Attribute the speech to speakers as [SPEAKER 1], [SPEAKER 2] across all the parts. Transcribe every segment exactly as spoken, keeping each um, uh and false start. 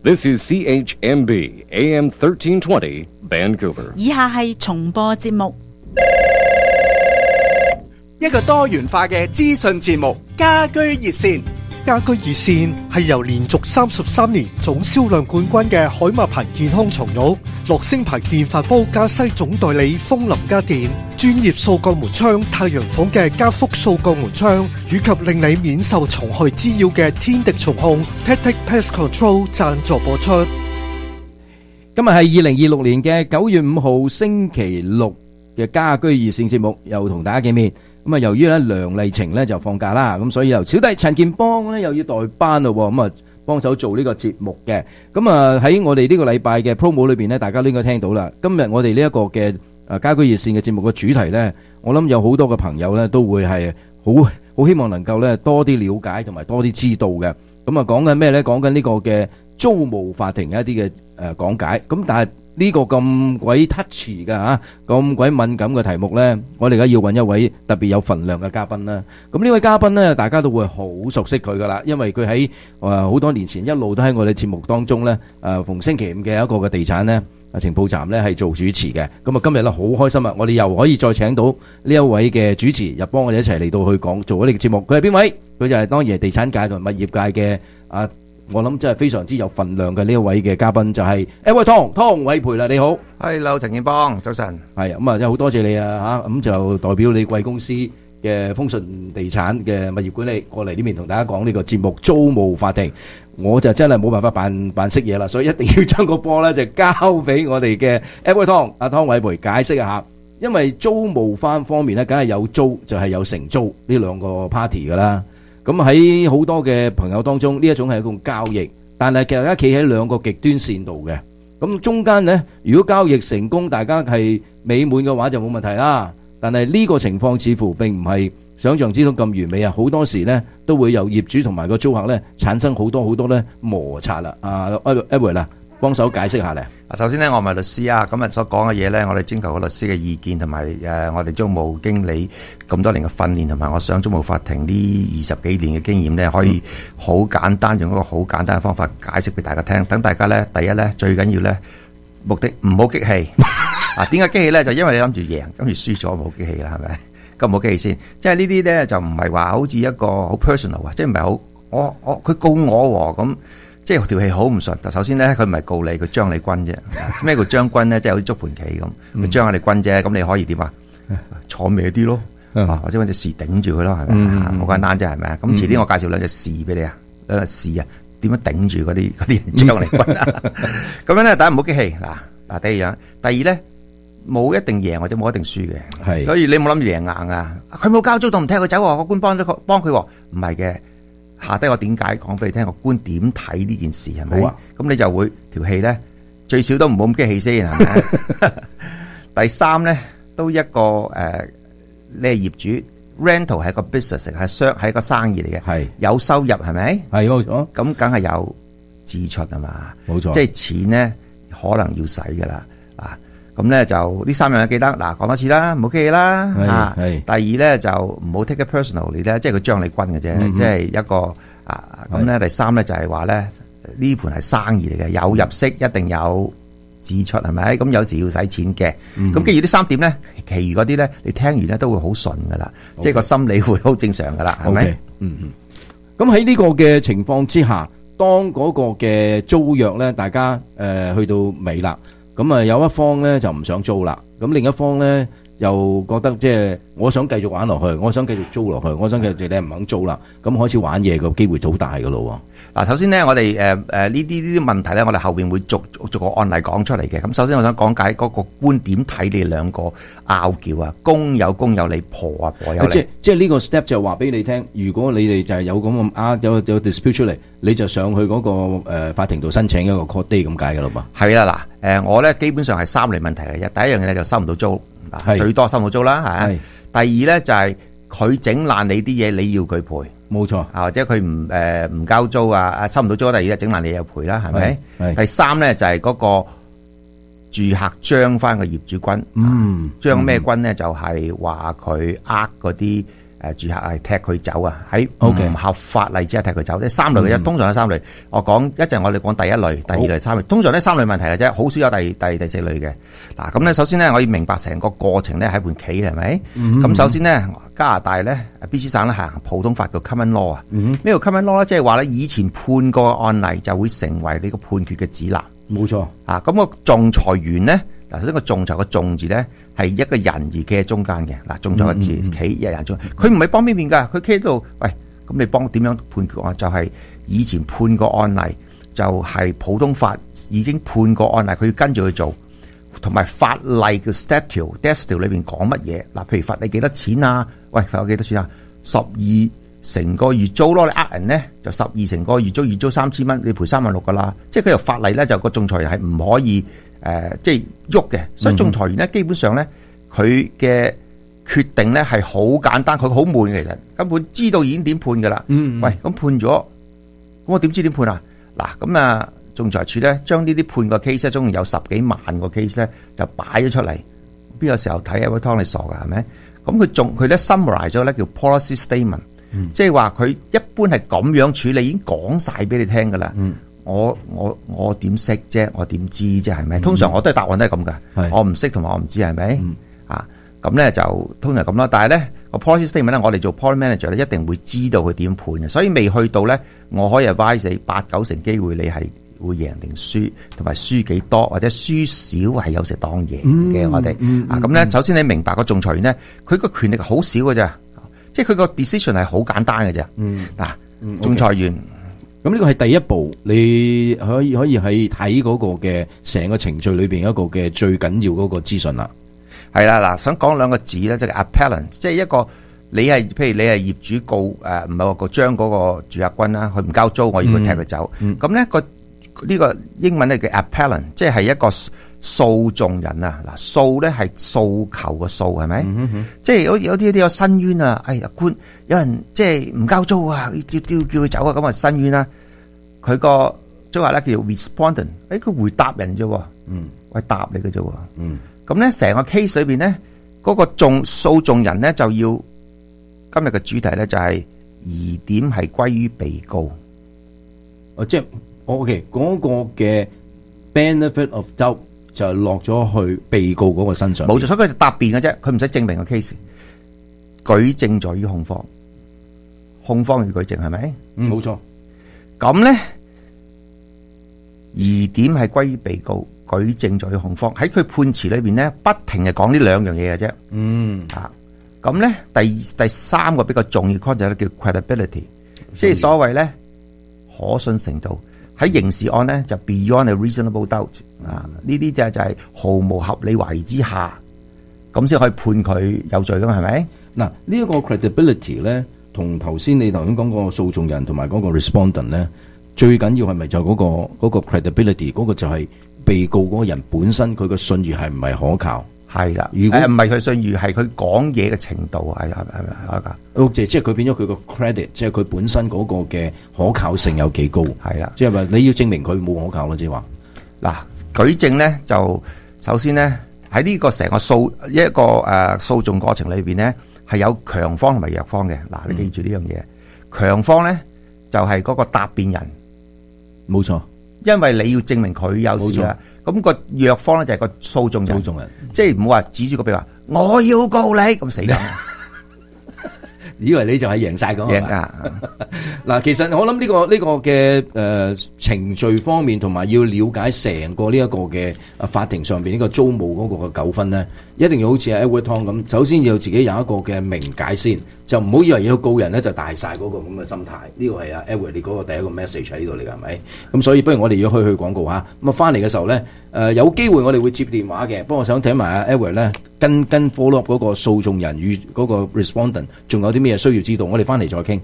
[SPEAKER 1] This is C H M B A M thirteen twenty Vancouver。
[SPEAKER 2] 以下係重播節目。
[SPEAKER 3] 一個多元化嘅資訊節目，家居熱線。
[SPEAKER 4] 家居熱線係由連續三十三年總銷量冠軍嘅海馬牌健康床褥、樂聲牌電飯煲加西總代理風林家電、專業掃鋼門窗太陽房嘅加福掃鋼門窗，以及令你免受蟲害滋擾嘅天敵蟲控 Tactic Pest Control 贊助播出。
[SPEAKER 5] 今日係二零二六年嘅九月五號星期六嘅家居熱線節目，又同大家見面。咁啊，由於咧梁麗晴咧就放假啦，咁所以由小弟陳健邦咧又要代班咯，咁啊幫手做呢個節目嘅。咁啊喺我哋呢個禮拜嘅 promo 裏邊咧，大家都應該聽到啦。今日我哋呢一個嘅誒家居熱線嘅節目嘅主題咧，我諗有好多嘅朋友咧都會係好好希望能夠咧多啲了解同埋多啲知道嘅。咁啊講緊咩咧？講緊呢個嘅租務法庭嘅一啲嘅誒講解。咁但係呢個咁鬼 touchy 嘅嚇，咁鬼敏感嘅題目呢，我哋而家要揾一位特別有份量嘅嘉賓啦。咁呢位嘉賓呢，大家都會好熟悉佢噶啦，因為佢喺誒好多年前一路都喺我哋節目當中呢，誒逢星期五嘅一個嘅地產呢，情報站呢係做主持嘅。咁啊今日呢好開心啊，我哋又可以再請到呢一位嘅主持入幫我哋一齊嚟到去講做呢個節目。佢係邊位？佢就係當然係地產界同埋物業界嘅啊。我諗真係非常之有份量嘅呢一位嘅嘉賓就係 Edward Tong 湯偉培啦，你好。
[SPEAKER 6] Hello 陳健邦，早晨。
[SPEAKER 5] 係咁啊，真係好多謝你啊吓，咁就代表你貴公司嘅豐順地產嘅物業管理過嚟呢邊同大家講呢個節目租務法庭。我就真係冇辦法扮扮識嘢啦，所以一定要將個波咧就交俾我哋嘅 Edward Tong 阿湯偉培解釋一下。因為租務翻方面咧，梗係有租就係有承租呢兩個 party 噶啦。咁喺好多嘅朋友當中，呢一種係一種交易，但係其實大家企喺兩個極端線度嘅。咁中間呢，如果交易成功，大家係美滿嘅話就冇問題啦。但係呢個情況似乎並唔係想象之中咁完美啊！好多時呢都會由業主同埋個租客呢產生好多好多呢摩擦啦。啊 Edward 啦，幫手解釋下咧。
[SPEAKER 6] 首先咧，我唔係律師啊，今日所講嘅嘢咧，我哋徵求個律師嘅意見，同埋誒我哋租務經理咁多年嘅訓練，同埋我上租務法庭呢二十幾年嘅經驗咧，可以好簡單用一個好簡單嘅方法解釋俾大家聽。等大家咧，第一咧最緊要咧，目的唔好激氣。啊，點解激氣咧？就因為你諗住贏，諗住輸咗冇激氣啦，係咪？咁唔好激氣先。即係呢啲咧就唔係話好似一個好 personal 啊，即係唔係好我我佢告我喎咁。即係條氣好唔順。首先咧，佢唔係告你，佢將你軍啫。咩叫將軍咧？即係好似捉盤棋咁，佢將下你軍啫。咁你可以點啊？坐歪啲咯，啊或者揾隻士頂住佢咯，係咪啊？好簡單啫，係咪啊？咁遲啲我介紹兩隻士俾你啊，兩隻士啊，點樣頂住嗰啲嗰啲人將你軍啊？咁樣咧，大家唔好激氣嗱嗱。第二樣，第二咧冇一定贏或者冇一定輸嘅，係。所以你冇諗住贏硬啊！佢冇交租都唔踢佢走喎，個官幫咗佢幫佢喎，唔係嘅。下低我點解講俾你聽個官點睇呢件事係咪？好啊，咁你就會條氣咧最少都唔好咁激氣先係咪？第三咧都一個誒，你係業主 rental 係一個 business 係商係一個生意嚟嘅，係有收入係咪？係冇錯，咁梗係有支出啊嘛，冇錯，即係錢咧可能要使噶啦啊。咁咧就呢三樣嘢記得嗱，講多次啦，唔好激氣啦嚇。第二咧就唔好 take it personally 咧，即係佢將你軍嘅啫，即係一個啊。咁咧第三咧就係話咧呢盤係生意嚟嘅，有入息一定有支出係咪？咁有時要使錢嘅。咁既然呢三點咧，其餘嗰啲咧你聽完咧都會好順噶啦，即係個心理會好正常噶啦，係咪？
[SPEAKER 5] 嗯嗯。咁喺呢個嘅情況之下，當嗰個嘅租約咧，大家誒去到尾啦。咁啊，有一方咧就唔想租啦，咁另一方咧又覺得即係我想繼續玩落去，我想繼續租落去，我想繼續你唔肯租啦，咁開始玩嘢個機會就好大噶咯。
[SPEAKER 6] 嗱，首先咧，我哋誒誒呢啲呢啲問題咧，我哋後邊會逐逐個案例講出嚟嘅。咁首先我想講解嗰個觀點睇你兩個拗撬啊，公有公有理，婆啊婆有理。
[SPEAKER 5] 即即係呢個 step 就話俾你聽，如果你哋就係有咁咁啊有有 dispute 出嚟，你就上去嗰個誒法庭度申請一個 court day 咁解噶啦嘛。
[SPEAKER 6] 係啦，嗱誒我咧基本上係三類問題嚟嘅。第一樣嘢咧就收唔到租，最多收唔到租啦，係。第二咧就係佢整爛你啲嘢，你要佢賠。
[SPEAKER 5] 冇錯，
[SPEAKER 6] 啊或者佢唔誒唔交租啊，啊收唔到租，第二日整爛你又賠啦，係咪？第三咧就係嗰個住客將翻個業主軍，嗯，將咩軍咧就係話佢呃嗰啲誒住客係踢佢走啊，喺
[SPEAKER 5] OK
[SPEAKER 6] 唔合法例之下踢佢走，即係三類嘅啫，通常有三類。我講一陣，我哋講第一類、第二類、三類，通常呢三類問題嘅啫，好少有第第第四類嘅。嗱，咁咧首先咧，我要明白成個過程咧係盤棋係咪？咁、嗯、首先咧，加拿大咧 B C 省咧行普通法叫 common law 啊、嗯，咩叫 common law 咧？即係話咧以前判過案例就會成為你個判決嘅指南。
[SPEAKER 5] 冇錯啊，
[SPEAKER 6] 咁、個仲裁員咧。嗱，首先個仲裁個仲字咧係一個人而企喺中間嘅。嗱，仲裁個字企一人中，佢唔係幫邊邊㗎，佢企喺度。喂，咁你幫點樣判決啊？就係、是、以前判過案例，就係、是、普通法已經判過案例，佢要跟住去做，同埋法例叫 statute，statute 裏邊講乜嘢？嗱，譬如罰你幾多錢啊？喂，罰我幾多錢啊？十二成個月租咯，你呃人咧就十二成個月租，月租三千蚊，你賠三萬六㗎啦。即係佢條法例咧，就個仲裁人係唔可以。誒、呃，即係喐嘅，所以仲裁員咧，基本上咧，佢嘅決定咧係好簡單，佢好悶嘅，其實根本知道已經點判噶啦。嗯，嗯，喂，咁判咗，咁我點知點判啊？嗱，咁啊，仲裁處咧將呢啲判個 case 咧，總共有十幾萬個 case 咧，就擺咗出嚟。邊個時候睇啊？喂，湯你傻噶係咪？咁佢仲佢咧 summarize 咗咧叫 policy statement，、嗯、即係話佢一般係咁樣處理，已經講晒俾你聽噶啦。嗯。我我我點識啫？我點知啫？係咪？通常我都係答案都係咁噶。我唔識同埋我唔知係咪？啊，咁咧就通常咁啦。但係咧個 policy statement 咧，我哋做 policy manager 咧，一定會知道佢點判嘅。所以未去到咧，我可以 advise你八九成機會你係會贏定輸，同埋輸幾多或者輸少係有時當贏嘅。我哋、嗯嗯、啊咁咧，首先你明白個仲裁員咧，佢個權力好少嘅咋，即係佢個 decision 係好簡單嘅啫。嗱、嗯，仲、啊、裁員。嗯 okay.
[SPEAKER 5] 咁呢個係第一步，你可以可以喺睇嗰個嘅成個程序裏邊一個嘅最緊要嗰個資訊啦。
[SPEAKER 6] 係啦，嗱，想講兩個字咧，即係 appellant，即係一個你係，譬如你係業主告誒，唔係話個將嗰個住客軍啦，佢唔交租，我要佢踢佢走。咁、嗯、咧、嗯、個呢個英文咧叫 appellant，即係一個訴訟人啊。嗱，訴咧係訴求個訴，係咪？嗯嗯、即係有有啲啲有申冤啊！哎呀，官有人即係唔交租啊，要叫叫佢走啊，咁啊申冤啦。佢個即係話咧叫做 respondent， 誒佢回答人啫，嗯，喂答你嘅啫，嗯，咁咧成個 case 裏邊咧，嗰、那個仲訴訟人咧就要今日嘅主題咧就係疑點係歸於被告，
[SPEAKER 5] 哦，即係 OK 嗰個嘅 benefit of doubt 就落咗去被告嗰個身上，
[SPEAKER 6] 冇錯，所以佢就答辯嘅啫，佢唔使證明個 case， 舉證在於控方，控方要舉證係咪？
[SPEAKER 5] 嗯，冇錯。
[SPEAKER 6] 咁咧，疑點係歸於被告，舉證在於控方。喺佢判詞裏邊咧，不停係講呢兩樣嘢嘅啫。嗯，啊，咁咧第第三個比較重要 concept 叫 credibility， 即係所謂咧可信程度。喺刑事案咧就 beyond a reasonable doubt，啊，呢啲就就係毫無合理懷疑之下，咁先可以判佢有罪噶嘛，係咪？
[SPEAKER 5] 嗱，呢一個 credibility 咧。同頭先你頭先講個訴訟人同埋嗰個 respondent 咧，最緊要係咪就嗰個嗰個 credibility 嗰個就係被告嗰個人本身佢個信譽係唔係可靠？係啦，如果唔係佢信譽，係佢講嘢嘅程度係係係咪可靠？即係即係佢變咗佢個 credit，即係佢本身嗰個嘅可靠性有幾高？係啦，即係話你要證明佢冇可靠咯，即係話嗱，舉證咧就首先咧喺呢個成個訴一個誒訴訟過程裏邊咧。係有強方同埋弱方嘅，嗱，你記住呢樣嘢。強方咧就係嗰個答辯人，冇錯，因為你要證明佢有事啦。咁個弱方咧就係個訴訟人，訴訟人，即係唔好話指住個鼻話我要告你咁死梗，以為你就係贏晒咁贏啊！嗱，其實我諗呢個呢個嘅誒程序方面，同埋要了解成個呢一個嘅啊法庭上邊呢個租務嗰個嘅糾紛咧，一定要好似阿 Edward Tong 咁，首先要自己有一個嘅明解先，就唔好以為要告人咧就大晒嗰個咁嘅心態。呢個係阿 Edward 你嗰個第一個 message 喺呢度嚟㗎，係咪？咁所以不如我哋要去去廣告嚇，咁啊翻嚟嘅時候咧，誒有機會我哋會接電話嘅，不過我想睇埋阿 Edward 咧跟跟 follow up 嗰個訴訟人與嗰個 respondent 仲有啲咩需要知道，我哋翻嚟再傾。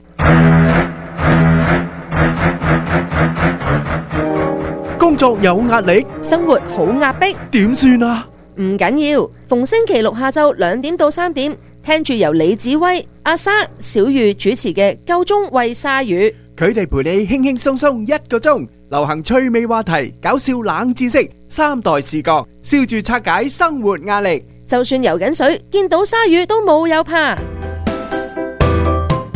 [SPEAKER 3] 工作有壓力，
[SPEAKER 7] 生活好壓迫，
[SPEAKER 3] 點算啊？
[SPEAKER 7] 唔緊要，逢星期六下晝兩點到三點，聽住由李子威、阿莎、小玉主持嘅《夠鐘喂鯊魚》，
[SPEAKER 3] 佢哋陪你輕輕鬆鬆一個鐘，流行趣味話題、搞笑冷知識、三代視角，笑住拆解生活壓力。
[SPEAKER 7] 就算游緊水，見到鯊魚都冇有怕。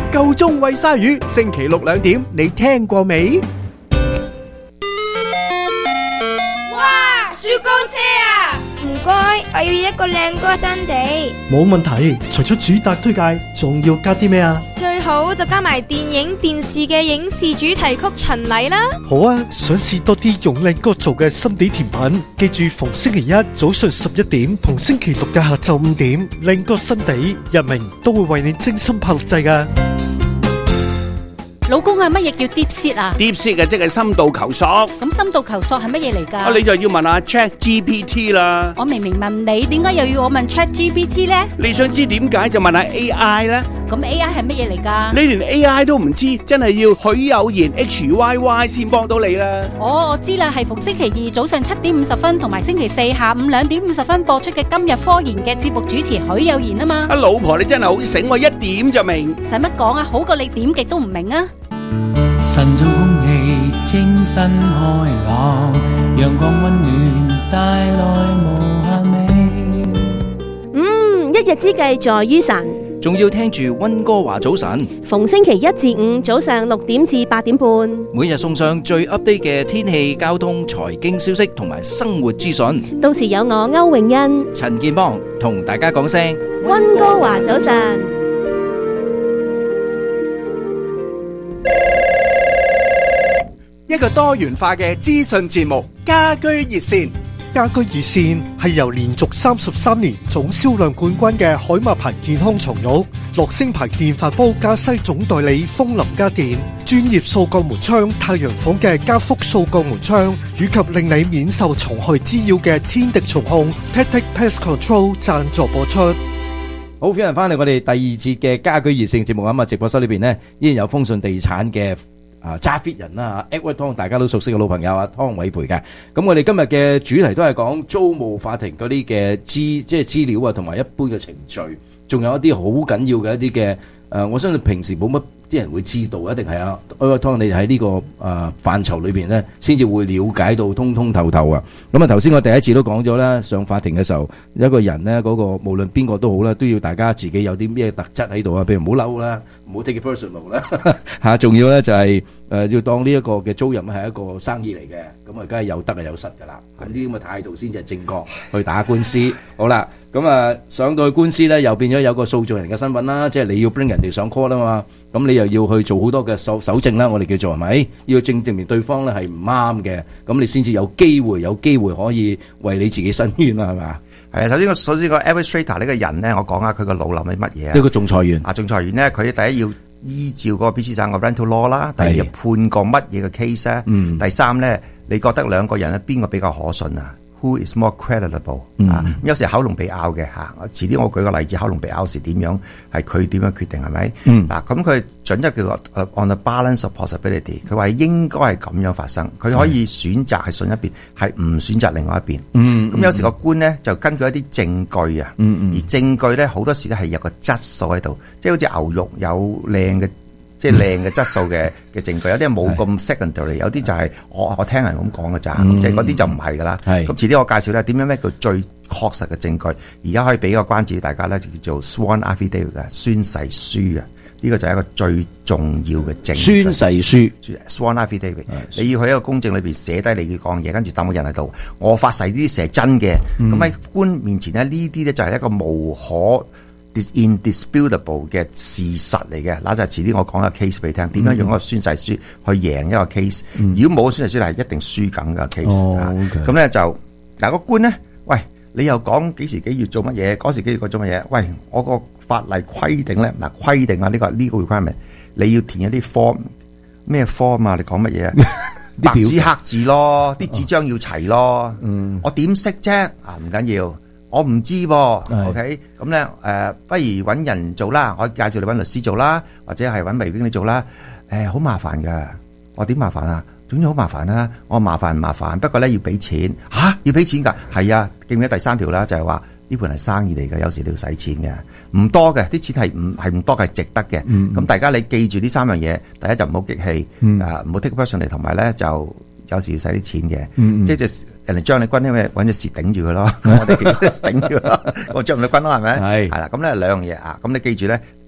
[SPEAKER 3] 夠鐘餵鯊魚，星期六兩點，你聽過未？
[SPEAKER 8] 哇！雪糕車啊！唔該，我要一個靚歌新地。
[SPEAKER 4] 冇問題，除咗主打推介，仲要加啲咩啊？
[SPEAKER 8] 最好就加埋電影、電視嘅影視主題曲巡禮啦。
[SPEAKER 4] 好啊，想試多啲用靚歌做嘅心地甜品，記住逢星期一早上十一點同星期六嘅下晝五點，靚歌新地日明都會為你精心拍錄製㗎。
[SPEAKER 2] 老公啊，乜嘢叫 deep seat 啊？
[SPEAKER 9] Deep seat 嘅即係深度求索。
[SPEAKER 2] 咁深度求索係乜嘢嚟㗎？
[SPEAKER 9] 啊，你就要問下 Chat G P T 啦。
[SPEAKER 2] 我明明問你，點解又要我問 Chat G P T 呢？
[SPEAKER 9] 你想知點解就問下 A I 啦。
[SPEAKER 2] 咁 A I 係乜嘢嚟㗎？
[SPEAKER 9] 你連 A I 都唔知，真係要許有言 H Y Y 先幫到你啦。
[SPEAKER 2] 哦，我知啦，係逢星期二早上七點五十分同埋星期四下午兩點五十分播出嘅今日科研嘅節目主持許有言啊嘛。
[SPEAKER 9] 啊，老婆你真係好醒喎，一點就明。
[SPEAKER 2] 使乜講啊？好過你點極都唔明啊！
[SPEAKER 10] 晨早空氣清新開朗，陽光溫暖帶來無限美。
[SPEAKER 7] 嗯，一日之計在於晨，
[SPEAKER 5] 仲要聽住溫哥華早晨，
[SPEAKER 7] 逢星期一至五早上六點至八點半，
[SPEAKER 5] 每日送上最 update 嘅天氣、交通、財經消息同埋生活資訊。
[SPEAKER 7] 到時有我歐永欣、
[SPEAKER 5] 陳建邦同大家講聲
[SPEAKER 7] 溫哥華早晨。
[SPEAKER 3] 一個多元化嘅資訊節目，家居熱線。
[SPEAKER 4] 家居熱線係由連續三十三年總銷量冠軍嘅海馬牌健康床褥、樂聲牌電飯煲加西總代理風林家電、專業掃角門窗太陽房嘅加福掃角門窗，以及令你免受蟲害滋擾嘅天敵蟲控 Tactic Pest Control 贊助播出。
[SPEAKER 5] 好，歡迎翻嚟我哋第二節嘅家居熱線節目啊！直播室裏邊呢，依然有豐順地產嘅啊揸 fit 人啦，Edward Tong 大家都熟悉嘅老朋友啊，湯偉培嘅。咁我哋今日嘅主題都係講租務法庭嗰啲嘅資即係資料啊，同埋一般嘅程序，仲有一啲好緊要嘅一啲嘅誒，我相信平時冇乜啲人會知道，一定係啊 Edward Tong 你喺呢個誒範疇裏邊咧，先至會了解到通通透透啊！咁啊頭先我第一次都講咗啦，上法庭嘅時候，一個人咧嗰個無論邊個都好啦，都要大家自己有啲咩特質喺度啊，譬如唔好嬲啦，唔好 take it personal 啦嚇，仲要咧就係誒要當呢一個嘅租賃係一個生意嚟嘅，咁啊梗係有得啊有失㗎啦，咁呢啲咁嘅態度先至係正確去打官司。好啦，咁啊上到去官司咧，又變咗有個訴訟人嘅身份啦，即係你要 bring 人哋上 court 啊嘛。咁你又要去做好多嘅搜搜證啦，我哋叫做係咪？要證證明對方咧係唔啱嘅，咁你先至有機會，有機會可以為你自己申冤啦，係咪？係
[SPEAKER 6] 啊，首先個首先個 administrator 呢個人咧，我講下佢個腦諗係乜嘢啊？
[SPEAKER 5] 即係個仲裁員
[SPEAKER 6] 啊，仲裁員咧，佢第一要依照嗰個 B C 省個 rental law 啦，第二要判過乜嘢嘅 case 咧，嗯，第三咧，你覺得兩個人咧邊個比較可信啊？Who is more credible？嗯、啊，有時口龍被拗嘅嚇，遲啲我舉個例子，口龍被拗時點樣係佢點樣決定係咪？嗯，嗱咁佢準則叫做 on the balance of possibility， 佢話應該係咁樣發生，佢可以選擇係信一邊，係唔選擇另外一邊。嗯，咁有時個官咧就根據一啲證據啊，嗯嗯，而證據咧好多時咧係有個質素喺度，即係好似牛肉有靚嘅。即係靚嘅質素嘅嘅證據，有啲冇咁 secondary， 有啲就係我我聽人咁講嘅咋，咁即係嗰啲就唔係㗎啦。咁遲啲我介紹咧點樣咩叫最確實嘅證據，而家可以俾個關子大家咧，就叫做 sworn affidavit 嘅宣誓書啊。呢個就係一個最重要嘅證據。宣誓書 sworn affidavit， 你要喺一個公證裏邊寫低你嘅講嘢，跟住抌個人喺度，我發誓呢啲事係真嘅。咁喺、嗯、官面前咧，呢啲咧就係一個無可indisputable 嘅事實嚟嘅，嗱就係遲啲我講個 case 俾你聽，點樣用一個宣誓書去贏一個 case。嗯、如果冇宣誓書係一定輸緊嘅 case。咁咧就嗱個官咧，喂，你又講幾時幾月做乜嘢，嗰時幾月做乜嘢？喂，我個法例規定咧，嗱規定啊呢、呢個呢個 requirement， 你要填一啲 form， 咩 form 啊？你講乜嘢啊？白紙黑字咯，啲紙張要齊咯。嗯、我點識啫？啊唔緊要。我唔知噃 ，OK，咁咧誒，不如揾人做啦，我介紹你揾律師做啦，或者係揾微經理做啦，誒、呃，好麻煩噶，我點麻煩啊？總之好麻煩啦，我麻煩唔麻煩，不過咧要俾錢，吓、啊、要俾錢噶，係啊，記唔記得第三條啦？就係話呢盤係生意嚟嘅，有時你要使錢嘅，唔多嘅，啲錢係唔係唔多嘅，係值得嘅。咁、嗯、大家你記住呢三樣嘢，第一就唔好激氣，嗯、啊唔好 take person 嚟，同埋咧就。有時要使啲錢嘅，嗯、即係隻人哋將你軍因為揾隻蝕頂住佢咯，我哋頂住咯，我將你軍咯係咪？係係啦，咁咧兩樣嘢啊，咁你記住咧，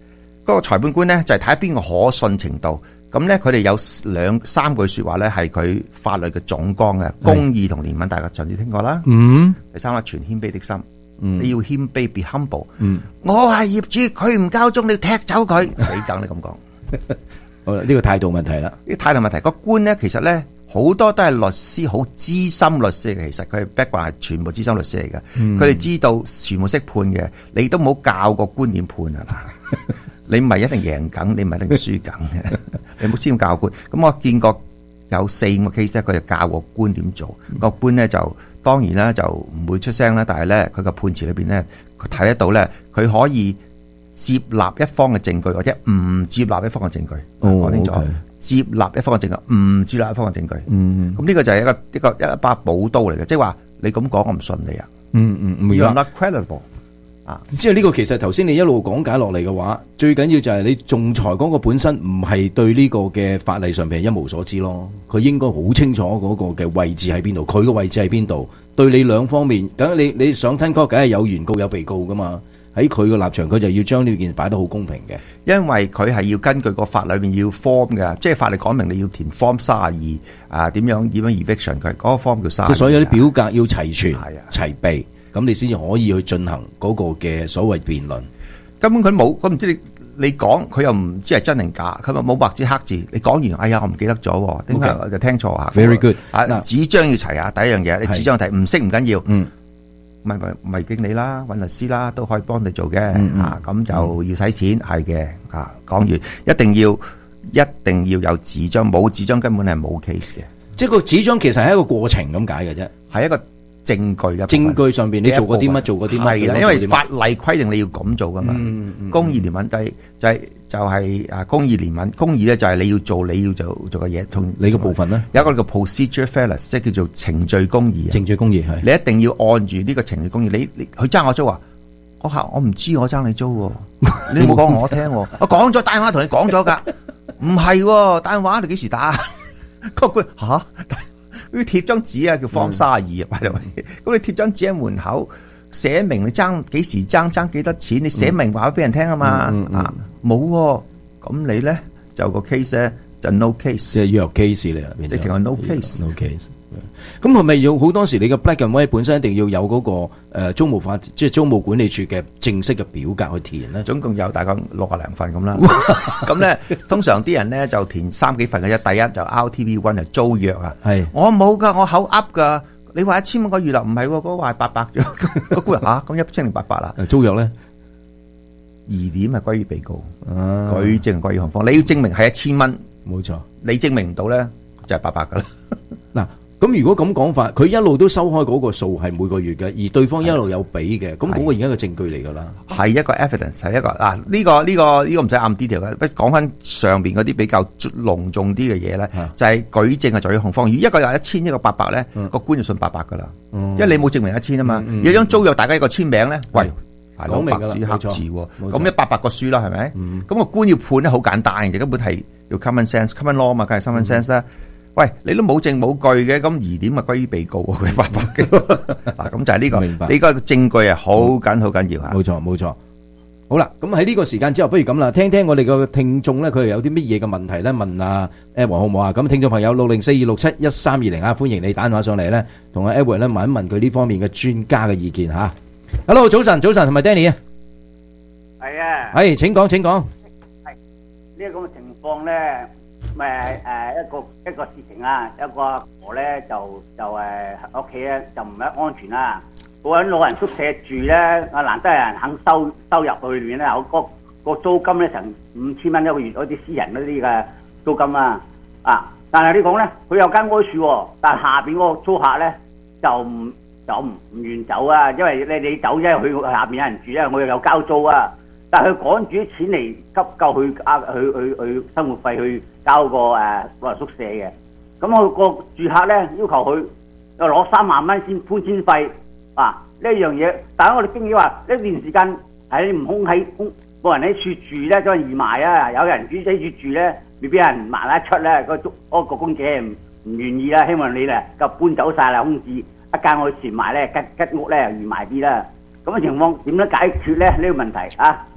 [SPEAKER 6] 嗰個裁判官咧就係睇邊個可信程度。咁咧佢哋有兩三句説話咧係佢法律嘅總綱嘅，公義同憐憫，大家上次聽過啦。
[SPEAKER 5] 嗯，
[SPEAKER 6] 第三個全謙卑的心，
[SPEAKER 5] 嗯、
[SPEAKER 6] 你要謙卑 be humble。
[SPEAKER 5] 嗯，
[SPEAKER 6] 我係業主，佢唔交鐘，你踢走佢，死梗你咁講。
[SPEAKER 5] 好啦，呢個態度問題啦。
[SPEAKER 6] 呢個態度問題，個官咧其實咧好多都係律師，好資深律師嘅。其實佢 background 係全部資深律師嚟嘅。佢哋、嗯、知道全部識判嘅，你都冇教個官點判啊嗱。你唔係一定贏梗，你唔係一定輸梗嘅。你冇先教官。咁我見過有四五個 case 咧，佢就教個官點做。個官咧就當然啦，就唔會出聲啦。但係咧，佢個判詞裏邊咧，佢睇得到咧，佢可以接納一方嘅證據，或者唔接納一方嘅證據。講清楚，接納一方嘅證據，唔接納一方嘅證據。嗯，咁呢個就係一個一個一把寶刀嚟嘅，即係話你咁講，我唔信你啊。嗯嗯 ，You're not credible。啊！
[SPEAKER 5] 即係呢個其實頭先你一路講解落嚟嘅話，最緊要就係你仲裁嗰個本身唔係對呢個嘅法例上邊一無所知咯，佢應該好清楚嗰個嘅位置喺邊度，佢個位置喺邊度，對你兩方面，咁你你想聽歌，梗係有原告有被告噶嘛，喺佢個立場，佢就要將呢件擺得好公平嘅，
[SPEAKER 6] 因為佢係要根據個法裏面要 form 嘅，即係法例講明你要填 form 三十二啊，點樣點樣 eviction 佢嗰個 form 叫三十二，
[SPEAKER 5] 即係所有啲表格要齊全、齊備。咁你先至可以去進行嗰個嘅所謂辯論。
[SPEAKER 6] 根本佢冇，佢唔知你你講，佢又唔知係真定假，佢咪冇白紙黑字。你講完，哎呀，我唔記得咗，點解我就聽錯啊
[SPEAKER 5] ？Very good。
[SPEAKER 6] 啊，紙張要齊啊，第一樣嘢，你紙張睇唔識唔緊要，嗯，咪咪咪經理啦，揾律師啦，都可以幫你做嘅。啊，咁就要使錢，係嘅。啊，講完一定要一定要有紙張，冇紙張根本係冇 case 嘅。
[SPEAKER 5] 即係個紙張其實係一個過程咁解嘅啫，
[SPEAKER 6] 係一個證據嘅
[SPEAKER 5] 證據上邊，你做過啲乜，做過啲乜？
[SPEAKER 6] 係啦，因為法例規定你要咁做噶嘛。公義憐憫就係就係就係啊，公義憐憫，公義咧就係你要做你要做做嘅嘢，同
[SPEAKER 5] 你個部分咧
[SPEAKER 6] 有一個叫 procedure fairness， 即係叫做程序公義。
[SPEAKER 5] 程序公義係
[SPEAKER 6] 你一定要按住呢個程序公義。你你佢爭我租啊，我客我唔知我爭你租，你冇講我聽，我講咗打電話同你講咗噶，唔係打電話你幾時打？個官吓。要貼張紙啊，叫form三十二啊，咁你貼張紙喺門口，寫明你爭幾時爭，爭幾多錢，你寫明話俾人聽啊嘛，啊冇，咁你咧就個 case 咧就 no case，
[SPEAKER 5] 即係弱 case 嚟啦，
[SPEAKER 6] 直情係 no case，no
[SPEAKER 5] case。咁係咪要好多時你嘅 black and white 本身一定要有嗰個誒租務法，即係租務管理處嘅正式嘅表格去填咧？
[SPEAKER 6] 總共有大概六個零份咁啦。咁咧通常啲人咧就填三幾份嘅啫。第一就 R T V one 就租約啊。係我冇噶，我口噏噶。你話一千蚊個月啦，唔係喎，嗰個話係八百啫。個官人嚇咁一千零八百啦。
[SPEAKER 5] 租約咧，
[SPEAKER 6] 疑點係歸於被告，舉證歸於控方。你要證明係一千蚊，
[SPEAKER 5] 冇錯。你
[SPEAKER 6] 證明唔到咧，就係八百噶啦。
[SPEAKER 5] 嗱。咁如果咁講法，佢一路都收開嗰個數係每個月嘅，而對方一路有俾嘅，咁嗰個而家嘅證據嚟㗎啦，
[SPEAKER 6] 係一個 evidence， 係一個嗱呢個呢個呢個唔使暗 detail 嘅，不講翻上邊嗰啲比較隆重啲嘅嘢咧，就係舉證係在於控方。如果一個有一千，一個八百咧，個官就信八百㗎啦，因為你冇證明一千啊嘛。有張租約，大家一個簽名咧，喂，講明白紙黑字喎，咁一八百個書啦，係咪？咁個官要判咧好簡單嘅，根本係要 common sense，common law 嘛，梗係 common sense 啦。喂，你都冇證冇據嘅，咁疑點咪歸於被告佢八百嘅嗱，咁就係呢個，明白，呢個證據係好緊好緊要嚇。
[SPEAKER 5] 冇錯冇錯。好啦，咁喺呢個時間之後，不如咁啦，聽聽我哋個聽眾咧，佢哋有啲乜嘢嘅問題咧，問阿 Edward 好唔好啊？咁聽眾朋友六零四二六七一三二零啊，歡迎你打電話上嚟咧，同阿 Edward 咧問一問佢呢方面嘅專家嘅意見嚇。Hello，早晨早晨，係咪 Danny 啊？
[SPEAKER 11] 係啊。係，
[SPEAKER 5] 請講請講。
[SPEAKER 11] 係呢個咁嘅情況咧。咪誒一個一個事情啊，一個阿婆咧就就誒屋企咧就唔係安全啦，嗰間老人宿舍住咧，啊難得有人肯收收入去裏面咧，有個個租金咧成五千蚊一個月，嗰啲私人嗰啲嘅租金啊，啊！但係你講咧，佢有間屋住喎，但係下邊嗰個租客咧就唔就唔唔願走啊，因為你你走啫，佢下邊有人住啊，我又有交租啊。但係佢趕住啲錢嚟急救去啊去去去生活費去交個誒老人宿舍嘅，咁我個住客咧要求佢又攞三萬蚊先搬遷費啊呢樣嘢，但係我哋經紀話呢段時間係唔空喺空冇人喺處住咧，將易賣啊，有人住喺處住咧，未必有人賣得出咧，個租嗰個公姐唔唔願意啦，希望你咧就搬走曬啦，空置一間我傳埋咧吉吉屋咧易賣啲啦，咁嘅情況點樣解決咧呢個問題啊？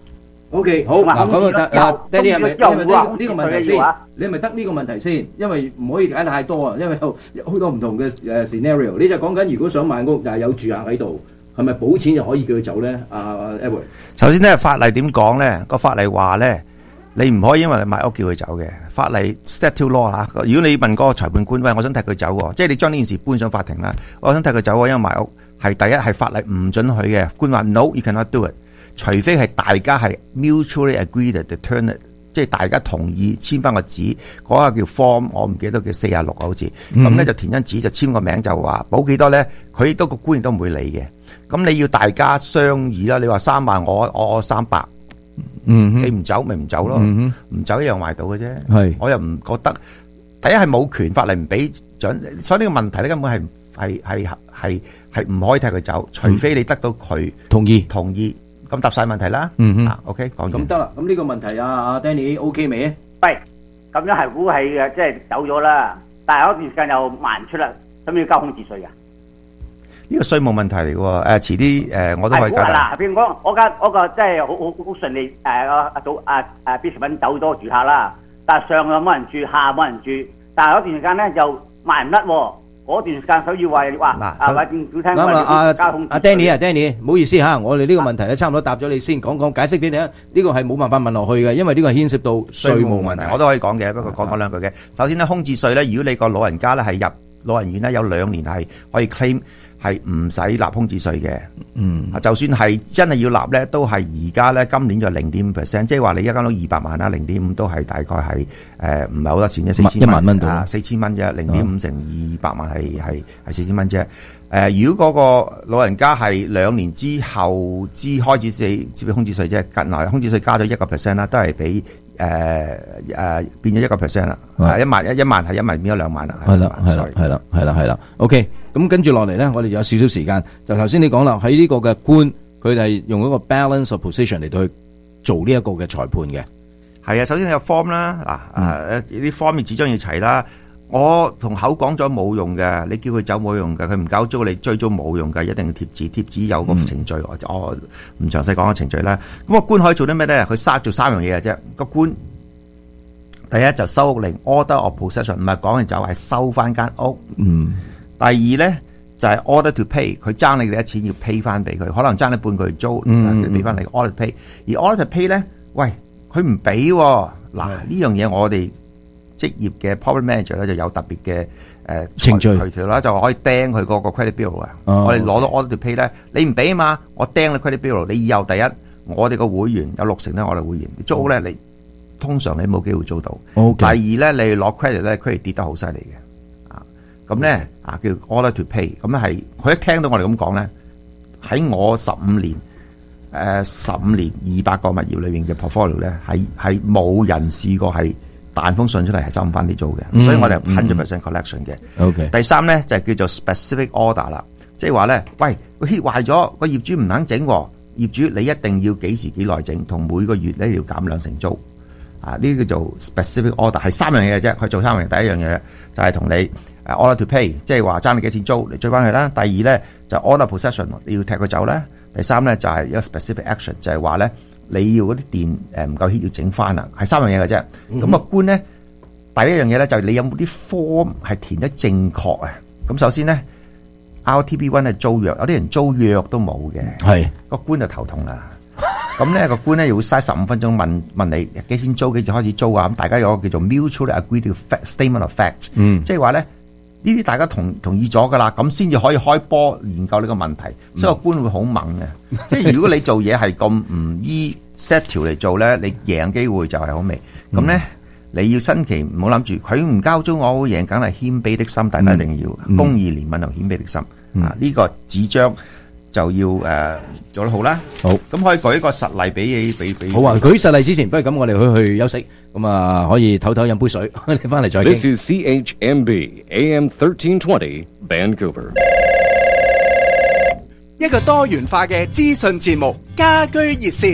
[SPEAKER 5] OK，好嗱，咁啊得啊 ，Danny 係咪你係咪呢呢個問題先？你係咪得呢個問題先？因為唔可以解太多啊，因為有好多唔同嘅誒 scenario。你就講緊如果想買屋，但係有住客喺度，係咪補錢就可以叫佢走咧？啊 Edward，
[SPEAKER 6] 首先咧法例點講咧？個法例話咧，你唔可以因為你買屋叫佢走嘅。法例 statute law 嚇，如果你問嗰個裁判官，喂，我想踢佢走喎，即係你將呢件事搬上法庭啦，我想踢佢走喎，因為買屋係第一係法例唔准許嘅，官話 no，you cannot do it。除非係大家係 mutually agreed to turn it， 即係大家同意簽翻個紙，嗰、那個叫 form， 我唔記得叫四十六啊，好似咁咧就填張紙就簽個名就話補幾多咧，佢都個官員都唔會理嘅。咁你要大家商議啦，你話三萬我我我三百，嗯，你唔走咪唔走咯，唔、嗯、走一樣賣到嘅啫。係，我又唔覺得第一係冇權法例唔俾準，所以呢個問題咧根本係係係係係唔可以踢佢走，除非你得到佢同意同意。咁答晒問題啦，嗯哼、啊、，OK， 講完。咁得啦，咁呢個問題啊，阿 Danny OK 未啊？
[SPEAKER 11] 喂，咁樣係估係嘅，即係走咗啦，但係嗰段時間又賣唔出啦，咁要交空置稅㗎？
[SPEAKER 6] 呢個稅務問題嚟嘅喎，誒遲啲誒我都可以交。嗱，譬如講，我間我個即係好好好順利，誒阿早阿阿 Bishop 走多住客啦，但係上又冇人住，下冇人住，但係嗰段時間咧就賣唔甩喎。嗰段時間，所以話話啊，話政府聽話要交空置稅。
[SPEAKER 5] 阿 Danny 啊 ，Danny， 唔好意思嚇，我哋呢個問題咧差唔多答咗你先，講講解釋俾你啊。呢個係冇辦法問落去嘅，因為呢個係牽涉到稅務問題。我都可以講嘅，不過講講兩句嘅。首先咧，空置稅咧，如果你個老人家咧係入老人院咧，有兩年係可以 claim 係唔使納空置稅嘅。嗯，就算係真係要納咧，都係而家咧今年就零點五 percent， 即係話你一間屋二百萬啦，零點五都係大概係誒唔係好多錢啫，四千萬蚊啊，四千蚊啫，零點五乘二百萬係係係四千蚊啫。誒，如果嗰個老人家係兩年之後之開始至至俾空置稅啫，近來空置稅加咗一個 percent 啦，都係俾誒誒變咗一個 percent 啦，一萬一一萬係一萬變咗兩萬啦。係啦，係啦，係啦，係啦，係啦。OK。咁跟住落嚟咧，我哋有少少時間，就頭先你講啦，喺呢個嘅官，佢哋用一個 balance of position 嚟到去做呢一個嘅裁判嘅。係啊，首先有 form 啦，嗱，誒啲 form 紙張要齊啦。我同口講咗冇用嘅，你叫佢走冇用嘅，佢唔交租你追租冇用嘅，一定要貼紙，貼紙有個程序，嗯、我唔詳細講個程序啦。咁個官可以做啲咩咧？佢三做三樣嘢嘅啫。個官第一就收屋令 order of possession， 唔係講佢走，係收翻間屋。嗯。第二咧就係、是、order to pay， 佢爭你哋啲錢要 pay 翻俾佢，可能爭你半個月租，佢俾翻你 order to pay。而 order to pay 咧，喂，佢唔俾喎。嗱呢樣嘢我哋職業嘅 property manager 咧就有特別嘅誒程序渠條啦，就可以釘佢嗰個 credit bill 啊。哦、我哋攞到 order to pay 咧，你唔俾啊嘛，我釘你 credit bill， 你以後第一我哋個會員有六成咧，我哋會員租咧，你通常你冇機會租到。Okay. 第二咧，你攞 credit 咧 credit 跌得好犀利嘅。咁咧啊叫 order to pay， 咁咧係佢一聽到我哋咁講咧，喺我十五年誒十五年二百個物業裏面嘅 portfolio 咧，係係冇人試過係彈封信出嚟係收唔翻啲租嘅，嗯、所以我哋係 hundred percent collection 嘅。OK，第三咧就係叫做 specific order 啦，即係話咧，喂個 heat 壞咗，個業主唔肯整，業主你一定要幾時幾耐整，同每個月咧要減兩成租。啊，呢個叫做 specific order 係三樣嘢嘅啫，佢做三樣嘢，第一樣嘢就係同你。Uh, order to pay， 即係話爭你幾錢租，你追翻佢啦。第二咧就 order possession， 你要踢佢走啦。第三咧就係一個 specific action， 就係話咧你要嗰啲電誒唔夠 heat 要整翻啦，係三樣嘢嘅啫。咁、嗯、個官咧第一樣嘢咧就係你有冇啲 form 係填得正確啊？咁首先咧 R T B one 係租約，有啲人租約都冇嘅，係個官就頭痛啦。咁咧個官咧又會嘥十五分鐘問問你幾錢租，幾時開始租啊？咁大家有個叫做 mutually agreed statement of fact，嗯，即係話咧。呢啲大家同同意咗噶啦，咁先至可以開波研究呢個問題，所以個官會好猛嘅。嗯、即係如果你做嘢係咁唔依 set 條嚟做咧，你贏機會就係好微。咁咧、嗯，你要新期唔好諗住佢唔交租，我會贏，梗係謙卑的心，大家一定要、嗯、公義憐憫同謙卑的心。嗯、啊，呢、這個紙張就要誒、呃、做得好啦。好，咁可以舉一個實例俾俾俾。好啊，舉實例之前，不如咁，我哋去去休息。咁啊，可以唞唞飲杯水，你翻嚟再傾。
[SPEAKER 1] This is C H M B A M thirteen twenty Vancouver。
[SPEAKER 3] 一個多元化嘅資訊節目，家居熱線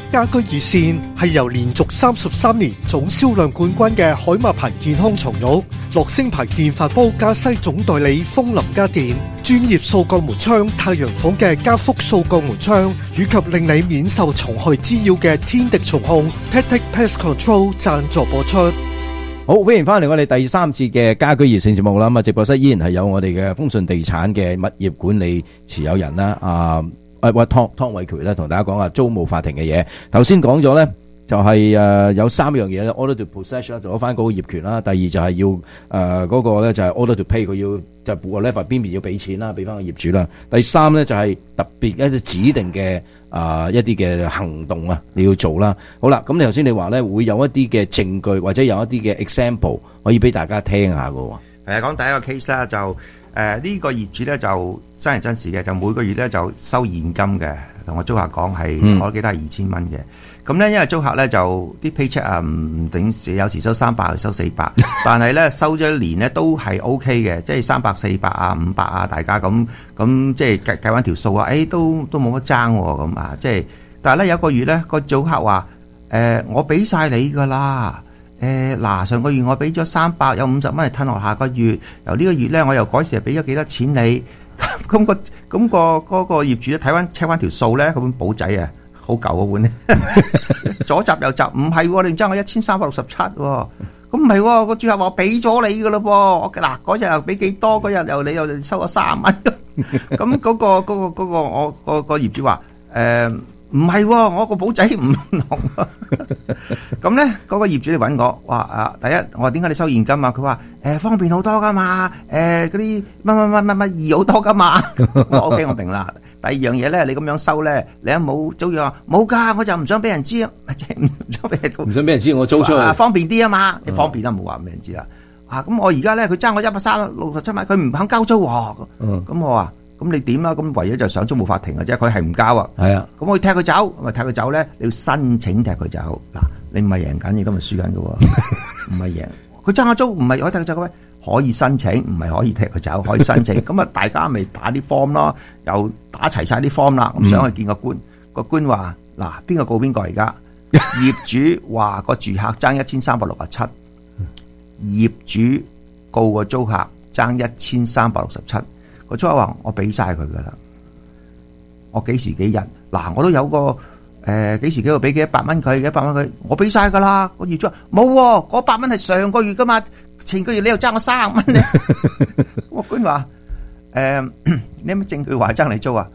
[SPEAKER 4] 家居熱線係由連續三十三年總銷量冠軍嘅海馬牌健康床褥、樂聲牌電飯煲加西總代理風林家電、專業掃鋼門窗太陽房嘅加福掃鋼門窗，以及令你免受蟲害滋擾嘅天敵蟲控 Tactic Pest Control 贊助播出。
[SPEAKER 5] 好，歡迎翻嚟我哋第三次嘅家居熱線節目啦。咁啊，直播室依然係有我哋嘅豐順地產嘅物業管理持有人啦，啊，誒，喂，湯湯偉權咧，同大家講下租務法庭嘅嘢。頭先講咗咧，就係誒有三樣嘢咧 ，order to possess 啦，攞翻嗰個業權啦。第二就係要誒嗰個咧就係 order to pay，佢要就係個 level 邊邊要俾錢啦，俾翻個業主啦。第三咧就係特別一啲指定嘅。啊、呃，一啲嘅行動啊，你要做啦。好啦，咁你頭先你話咧，會有一啲嘅證據或者有一啲嘅 example 可以俾大家聽下嘅喎。
[SPEAKER 6] 誒，講第一個 case 啦，就誒呢、呃這個業主咧就真係真事嘅，就每個月咧就收現金嘅，同我租客講係、嗯，我記得係二千蚊嘅。咁咧，因為租客咧就啲 paycheck 啊唔頂，有時收三百，收四百，但係咧收咗一年咧都係 O K 嘅，即係三百、四百啊、五百啊，大家咁咁即係計計翻條數啊，誒、哎、都都冇乜爭喎咁啊，即係但係咧有一個月咧個租客話誒、呃、我俾晒你㗎啦，誒、呃、嗱上個月我俾咗三百，有五十蚊係吞落下個月，由呢個月咧我又改時係俾咗幾多錢你，咁、那個咁、那個嗰、那個業主咧睇翻 check 翻條數咧，嗰本簿仔啊〜好舊嗰本咧，左集右集，唔係喎，你爭我一千三百六十七喎，咁唔係喎，個住客話俾咗你噶咯噃，嗱嗰日又俾幾多，嗰日又你又收咗三蚊，咁嗰個嗰個嗰個我個個業主話誒唔係喎，我個簿仔唔同，咁咧嗰個業主嚟揾我，話啊第一我話點解你收現金啊？佢話誒方便好多噶嘛，誒嗰啲乜乜乜乜乜易好多噶嘛，我 OK 我明啦。第二樣嘢咧，你咁樣收咧，你有冇租約？冇噶，我就唔想俾人知啊，即係唔想俾人唔
[SPEAKER 5] 想俾人知我租出去，
[SPEAKER 6] 方便啲啊嘛，你方便啦，冇話俾人知啦。啊，咁我而家咧，佢爭我一百三六十七蚊，佢唔肯交租喎。嗯，咁我話，咁你點啊？咁唯一就上租務法庭嘅啫，佢係唔交啊。係啊，咁我要踢佢走，咪踢佢走咧，你要申請踢佢走。嗱，你唔係贏緊，你今日輸緊嘅喎，唔係贏。佢爭我租，唔係可以踢佢走嘅咩？可以申請，唔係可以踢佢走，可以申請。咁啊，大家咪打啲 form 咯，又打齊晒啲 form 啦。咁想去見個官，個官話：嗱，邊個告邊個而家？業主話個住客爭一千三百六十七，業主告個租客爭一千三百六十七。個租客話：我俾晒佢噶啦，我幾時幾日？嗱，我都有個誒幾時幾號俾幾一百蚊佢，一百蚊佢，我俾晒噶啦。個業主話：冇喎，嗰百蚊係上個月噶嘛。前個月你又爭我三蚊咧，個官話：誒，你有乜證據話爭你租啊？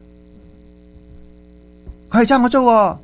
[SPEAKER 6] 佢係爭我租喎，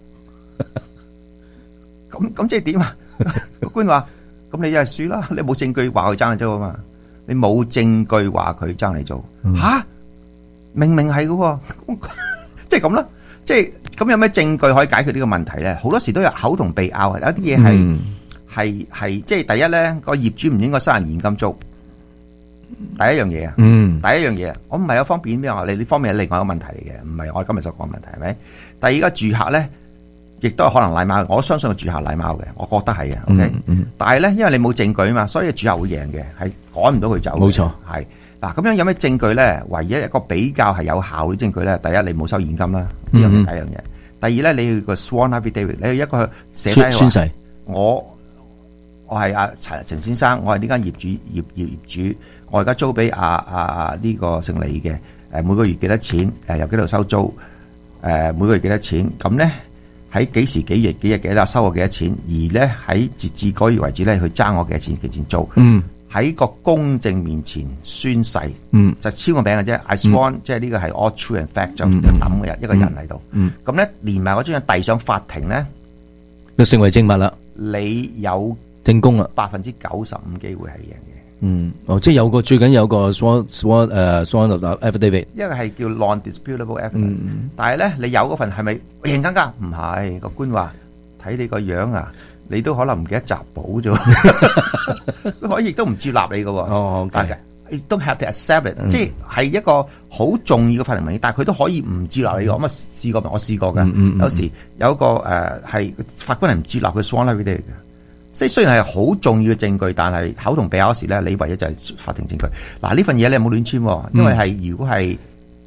[SPEAKER 6] 咁咁即係點啊？個官話：咁你一係輸啦，你冇證據話佢爭你租啊嘛？你冇證據話佢爭你租，吓？明明係嘅，即係咁啦，即係咁有咩證據可以解決呢個問題咧？好多時都有口同鼻拗，有啲嘢係。係係即係第一咧，個業主唔應該收人現金租，第一樣嘢啊。嗯，第一樣嘢，我唔係有方便咩啊？你呢方面係另外一個問題嚟嘅，唔係我今日所講嘅問題，係咪？第二個住客咧，亦都係可能禮貌，我相信個住客禮貌嘅，我覺得係嘅。O K，但係咧，因為你冇證據啊嘛，所以住客會贏嘅，係趕唔到佢走。冇錯，係嗱咁樣有咩證據咧？唯一一個比較係有效嘅證據咧，第一你冇收現金啦，呢樣係第一樣嘢。第二咧，你要個 sworn affidavit，你要一個寫低宣誓，我。我係阿陳陳先生，我係呢間業主業業業主，我而家租俾阿阿阿呢個姓李嘅，誒每個月幾多錢？誒由幾度收租？誒每個月幾多錢？咁咧喺幾時幾月幾日幾多收我幾多錢？而咧喺截至嗰月為止咧，佢爭我幾多錢幾錢租？嗯，喺個公證面前宣誓，嗯，就簽個名嘅啫。I sworn，即係呢個係 all true and fact，就抌嘅人一個人喺度。嗯，咁咧連埋嗰張遞上法庭咧，
[SPEAKER 5] 就成為證物啦。
[SPEAKER 6] 你有
[SPEAKER 5] 證供啦，
[SPEAKER 6] 百分之九十五機會係贏嘅。
[SPEAKER 5] 嗯，哦，即係有個最緊有個 sworn sworn 誒 sworn affidavit，
[SPEAKER 6] 因為係叫 non-disputable evidence。但係咧，你有嗰份係咪贏緊㗎？唔係，個官話睇你個樣啊，你都可能唔記得集保啫，佢可以亦都唔接納你㗎喎。哦，但係亦都 have to accept it，即係係一個好重要嘅法庭文件，但係佢都可以唔接納你㗎。咁啊試過，我試過㗎。有時有一個誒係法官係唔接納佢 sworn affidavit 嘅。即係雖然係好重要嘅證據，但係口同鼻拗時咧，你唯一就係法庭證據。嗱呢份嘢你有冇亂簽？因為係如果係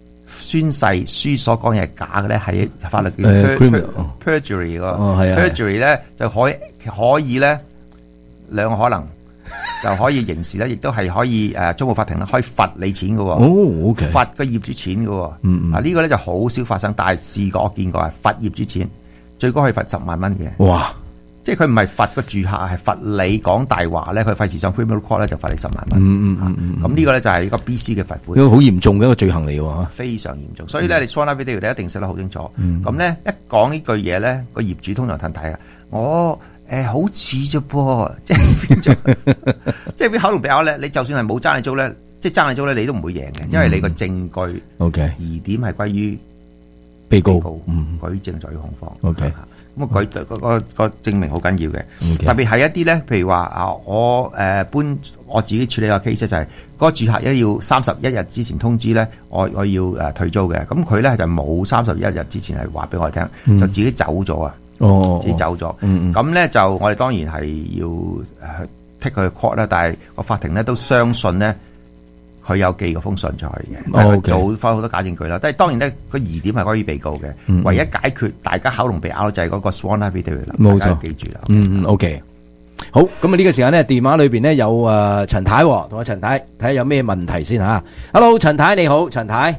[SPEAKER 6] 宣誓書所講嘢係假嘅咧，係法律叫 perjury 個 perjury 咧就可以可以咧兩個可能就可以刑事咧，亦都係可以誒租務法庭咧可以罰你錢嘅喎。
[SPEAKER 5] 哦，OK，
[SPEAKER 6] 罰個業主錢嘅喎。嗯嗯。啊呢個咧就好少發生，但係試過我見過係罰業主錢，最高可以罰十萬蚊嘅。
[SPEAKER 5] 哇！
[SPEAKER 6] 即係佢唔係罰個住客，係罰你講大話咧，佢費事上 criminal court 咧就罰你十萬蚊。
[SPEAKER 5] 嗯嗯嗯。
[SPEAKER 6] 咁呢個咧就係一個 B C 嘅罰款。
[SPEAKER 5] 呢個好嚴重嘅一個罪行嚟喎。
[SPEAKER 6] 非常嚴重，所以咧你 sworn affidavit 你一定寫得好清楚。咁咧一講呢句嘢咧，個業主通常褪睇啊，我誒好似啫噃，即係變咗，即係變口同鼻拗咧。你就算係冇爭你租咧，即係爭你租咧，你都唔會贏嘅，因為你個證據
[SPEAKER 5] OK
[SPEAKER 6] 疑點係歸於
[SPEAKER 5] 被告，
[SPEAKER 6] 嗯，舉證在於控方。
[SPEAKER 5] OK。
[SPEAKER 6] 咁啊，佢個個個證明好緊要嘅，特別係一啲咧，譬如話啊，我誒搬我自己處理個 case 就係嗰個住客一要三十一日之前通知咧，我我要誒退租嘅，咁佢咧就冇三十一日之前係話俾我哋聽，就自己走咗啊，自己走咗，咁咧就我哋當然係要誒 take 佢 court 啦，但係個法庭咧都相信咧。佢有寄嗰封信出去嘅，但係佢做翻好多假證據啦。但係當然咧，個疑點係關於被告嘅，嗯、唯一解決大家口龍鼻拗就係嗰個 sworn affidavit 啦。冇錯，記住啦。
[SPEAKER 5] 嗯嗯 ，OK。好，咁啊呢個時間咧，電話裏邊咧有誒陳太，同阿陳太睇下有咩問題先嚇。Hello， 陳太你好，陳太。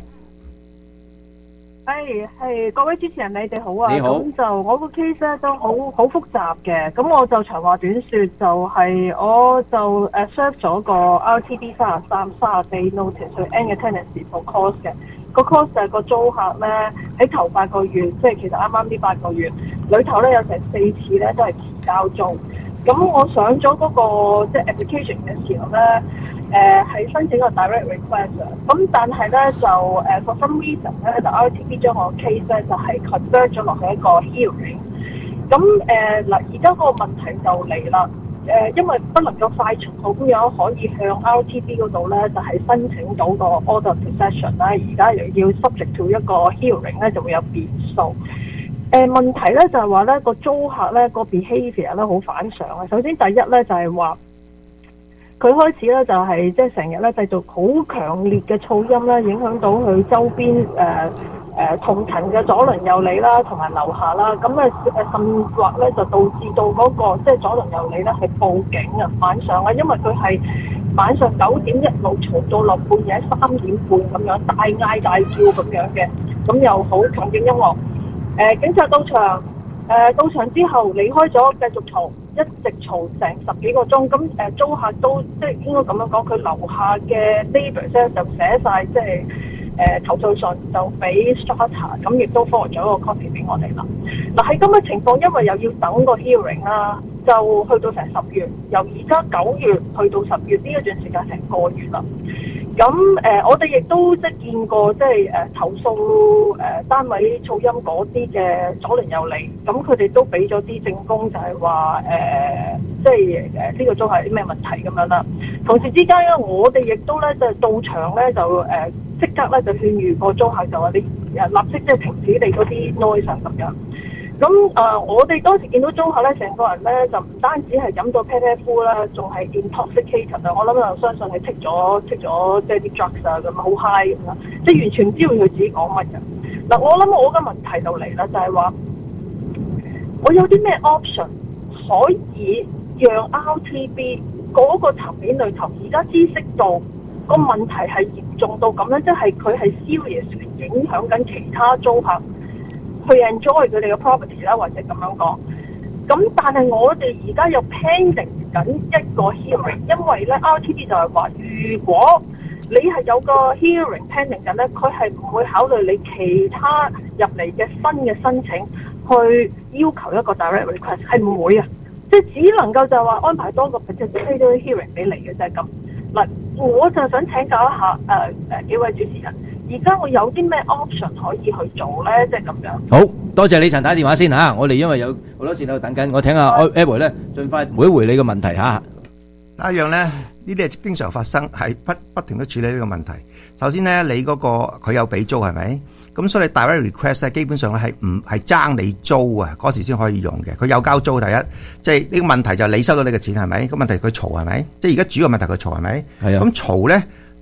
[SPEAKER 12] 誒係各位主持人，你哋好啊！
[SPEAKER 5] 你好。
[SPEAKER 12] 咁就我個 case 咧都好好複雜嘅，咁我就長話短説，就係、是、我就誒 serve 咗個 R T B 三十三、三十四 notice 去 end 嘅 tenancy for cause 嘅。個 cause 就係個租客咧喺頭八個月，即係其實啱啱呢八個月裏頭咧有成四次咧都係遲交租。咁我上咗嗰、那個即係 application 嘅時候咧。誒係、呃、申請個 direct request 咁但係咧就誒 for some reason 咧就 R T B 將我 case 咧就係、是、convert 咗落去一個 hearing。咁誒嗱，而家嗰個問題就嚟啦。誒、呃，因為不能夠快速好咁樣可以向 R T B 嗰度咧就係、是、申請到個 order possession 啦。而家又要 subject to 一個 hearing 咧就會有變數。誒、呃、問題咧就係話咧個租客咧個 behaviour 咧好反常啊。首先第一咧就係、是、話。佢開始咧就係即係成日咧製造好強烈嘅噪音啦，影響到佢周邊誒誒同層嘅左鄰右里啦，同埋樓下啦。咁咧誒甚或咧就導致到嗰、那個即係、就是、左鄰右里咧係報警啊，晚上啊，因為佢係晚上九點一路嘈到落半夜三點半咁樣大嗌大叫咁樣嘅，咁又好強勁音樂。誒、呃、警察到場，誒、呃、到場之後離開咗，繼續嘈。一直嘈成十幾個鐘，咁誒租客都即係應該咁樣講，佢樓下嘅 neighbours 咧就寫晒即係誒投訴信，就俾 strata，咁亦都 forward 咗一個 copy 俾我哋啦。嗱喺咁嘅情況，因為又要等個 hearing 啦，就去到成十月，由而家九月去到十月呢一段時間成個月啦。咁誒、呃，我哋亦都即係見過，即係誒投訴誒、呃、單位噪音嗰啲嘅左鄰右里，咁佢哋都俾咗啲證供就，就係話誒，即係誒呢個租客係啲咩問題咁樣啦。同時之間咧，我哋亦都咧就到場咧就誒即、呃、刻咧就勸喻個租客，就話你誒立即即係停止你嗰啲 noise 咁樣。咁誒、呃，我哋當時見到租客咧，成個人咧就唔單止係飲到啤啤呼啦，仲係 intoxicated 啊！我諗就相信係 take 咗 take 咗即係啲 drugs 啊，咁好 high 咁啦，即係完全唔知道佢自己講乜嘅。嗱，我諗我嘅問題就嚟啦，就係、是、話我有啲咩 option 可以讓 R T B 嗰個層面裏頭而家知識到個問題係嚴重到咁樣，即係佢係 serious 影響緊其他租客。去 enjoy 佢哋嘅 property 啦，或者咁樣講。咁但係我哋而家又 pending 緊一個 hearing，因為咧 R T B 就係話，如果你係有個 hearing pending 緊咧，佢係唔會考慮你其他入嚟嘅新嘅申請，去要求一個 direct request， 係唔會啊。即係只能夠就係話安排多個 particular hearing 俾你嘅啫咁。嗱，我就想請教一下誒誒、呃、幾位主持人。而家我有啲咩 option 可以去做咧？即係咁樣。
[SPEAKER 5] 好多謝你陳太電話先嚇，我哋因為有好多線喺度等緊，我聽下 Edward 咧，盡快回一回你嘅問題嚇。
[SPEAKER 6] 第一樣咧，呢啲係經常發生，係不不停都處理呢個問題。首先咧，你嗰個佢有俾租係咪？咁所以你 direct request 咧，基本上咧係唔係爭你租啊？嗰時先可以用嘅。佢有交租第一，即係呢個問題就係你收到你嘅錢係咪？咁問題佢嘈係咪？即係而家主要問題佢嘈係咪？係啊。咁嘈咧。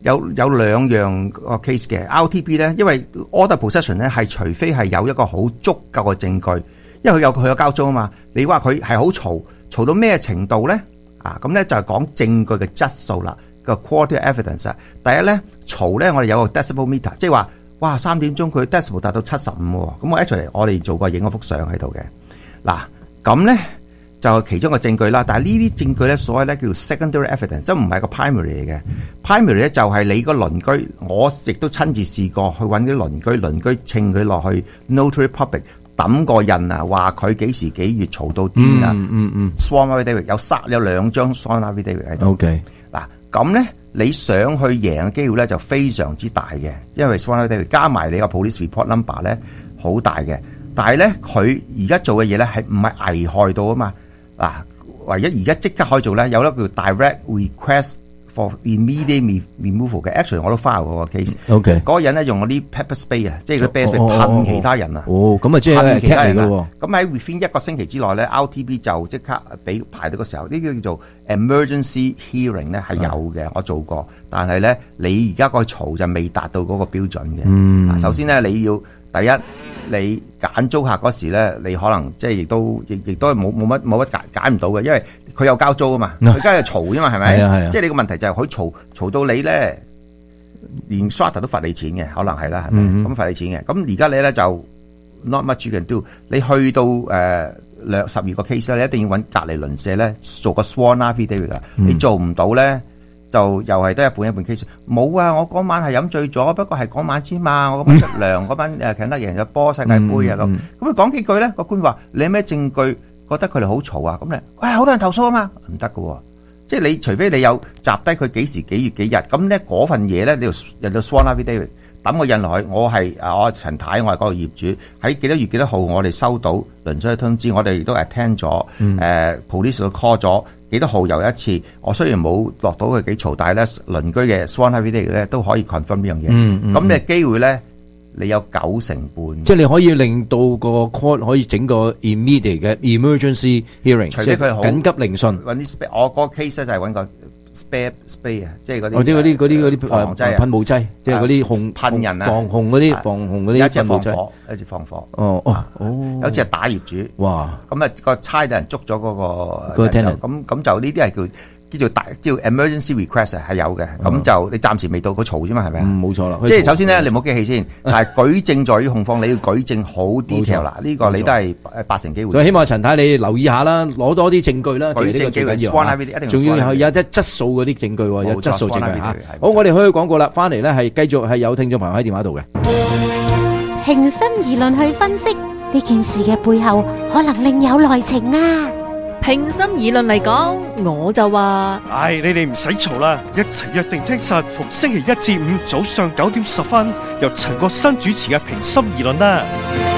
[SPEAKER 6] 有有兩樣個 case 嘅 R T B 咧，因為 order possession 咧係除非係有一個好足夠嘅證據，因為佢有佢有交租啊嘛。你話佢係好嘈，嘈到咩程度咧？啊，咁咧就係講證據嘅質素啦，個 quality evidence 啊。第一咧嘈咧，我哋有個 decibel meter，即係話哇三點鐘佢 decibel 達到七十五喎，咁我 actually 我哋做過影嗰幅相喺度嘅。嗱，咁咧就係其中一個證據啦。但係呢啲證據咧，所謂咧叫做 secondary evidence，即係唔係個 primary 嚟嘅。primary 咧就係你個鄰居，我亦都親自試過去揾啲鄰居，鄰居稱佢落去 notary public 抌個印啊，話佢幾時幾月嘈到癲啊。
[SPEAKER 5] 嗯嗯嗯
[SPEAKER 6] sworn affidavit 有三有兩張 sworn affidavit 喺度。
[SPEAKER 5] OK，
[SPEAKER 6] 嗱咁咧，你想去贏嘅機會咧就非常之大嘅，因為 sworn affidavit 加埋你個 police report number 咧好大嘅。但係咧，佢而家做嘅嘢咧係唔係危害到啊嘛？嗱，唯一而家即刻可以做咧，有一個叫 direct request for immediate removal 嘅 action， 我都 file 嗰個 case。OK， 嗰個人咧用嗰啲 pepper spray 啊，即係嗰啲 pepper spray 噴其他人啊。
[SPEAKER 5] 哦，咁啊即係
[SPEAKER 6] 噴其他人
[SPEAKER 5] 嚟喎。
[SPEAKER 6] 咁喺 within 一個星期之內咧 ，R T B 就即刻俾排到個時候，呢個叫做 emergency hearing 咧係有嘅，我做過。但係咧，你而家個嘈就未達到嗰個標準嘅。嗯，首先咧你要。第一，你揀租客嗰時咧，你可能即係亦都亦亦都係冇冇乜冇乜揀揀唔到嘅，因為佢有交租啊嘛，佢而家係嘈啫嘛，係咪？係啊係啊。即係你個問題就係佢嘈嘈到你咧，連 strata 都罰你錢嘅，可能係啦，係咪？咁罰你錢嘅。咁而家你咧就 not much you can do。你去到誒兩十二個 case 咧，你一定要揾隔離鄰舍咧做個 sworn affidavit 㗎。你做唔到咧？就又係得一半一半 case， 冇啊！我嗰晚係飲醉咗，不過係嗰晚之嘛，我嗰晚出糧，嗰晚誒強得贏咗波世界盃啊咁。咁佢講幾句咧，個官話你有咩證據覺得佢哋好嘈啊？咁咧，唉好多人投訴啊嘛，唔得㗎喎。即係你除非你有集低佢幾時幾月幾日，咁咧嗰份嘢咧你要人到 sworn affidavit 抌個印落去，我係啊我陳太，我係嗰個業主，喺幾多月幾多號我哋收到鄰居通知，我哋亦都 attend 咗，誒 police 都 call 咗。幾多號又一次？我雖然冇落到佢幾嘈，但係咧鄰居嘅 sworn affidavit 咧都可以 confirm 呢樣嘢。嗯嗯。咁你機會咧，你有九成半。即係你可以令到個 court 可以整個 immediate 嘅 emergency hearing，除非佢好緊急聆訊。揾啲 spare，我嗰個 case 咧就係揾個 spare spray 啊，即係嗰啲。哦，即係嗰啲嗰啲嗰啲防劑啊，噴霧劑，即係嗰啲紅噴人啊，防紅嗰啲防紅嗰啲。有一次放火，有一次放火。哦哦哦。有一次係打業主。哇！咁啊個差人捉咗嗰個。咁咁就呢啲係叫叫做大叫 emergency request 係有嘅。咁就你暫時未到佢嘈啫嘛，係咪啊？冇錯啦。即係首先咧，你唔好激氣先。但係舉證在於控方，你要舉證好 detail 啦。呢個你都係誒八成機會。所以希望陳太你留意下啦，攞多啲證據啦。舉證最緊要。仲要係有啲質素嗰啲證據，有質素證據嚇。好，我哋去廣告啦，翻嚟咧係繼續係有聽眾朋友喺電話度嘅。
[SPEAKER 13] 平心而論去分析呢件事嘅背後，可能另有內情啊！
[SPEAKER 7] 平心而論嚟講，我就話：
[SPEAKER 4] 唉，你哋唔使嘈啦，一齊約定聽實，逢星期一至五早上九點十分，由陳國新主持嘅平心而論啦。